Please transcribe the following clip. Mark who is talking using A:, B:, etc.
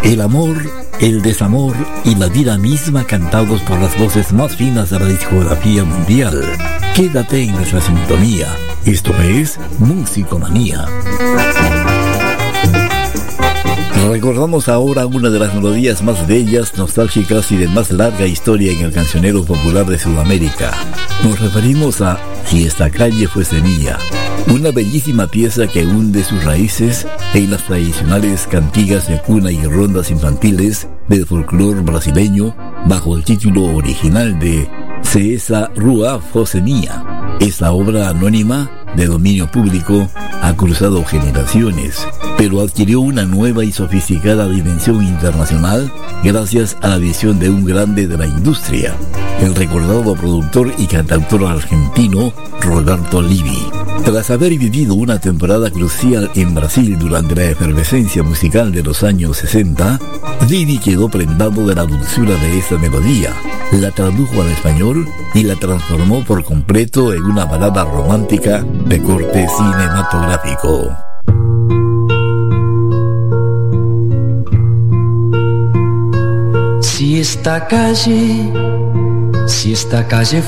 A: El amor, el desamor y la vida misma cantados por las voces más finas de la discografía mundial. Quédate en nuestra sintonía. Esto es Musicomanía. Recordamos ahora una de las melodías más bellas, nostálgicas y de más larga historia en el cancionero popular de Sudamérica. Nos referimos a Si esta calle fuese mía, una bellísima pieza que hunde sus raíces en las tradicionales cantigas de cuna y rondas infantiles del folclore brasileño bajo el título original de Se esa rua fosse mía. Esta obra anónima de dominio público ha cruzado generaciones, pero adquirió una nueva y sofisticada dimensión internacional gracias a la visión de un grande de la industria, el recordado productor y cantautor argentino Roberto Livi. Tras haber vivido una temporada crucial en Brasil durante la efervescencia musical de los años 60, Livi quedó prendado de la dulzura de esta melodía, la tradujo al español y la transformó por completo en una balada romántica de corte cinematográfico.
B: Si esta calle